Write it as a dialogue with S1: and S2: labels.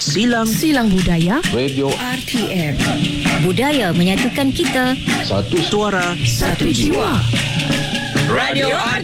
S1: Silang budaya.
S2: Radio
S1: RTM.
S3: Budaya menyatukan kita.
S2: Satu suara,
S1: Satu jiwa.
S4: Radio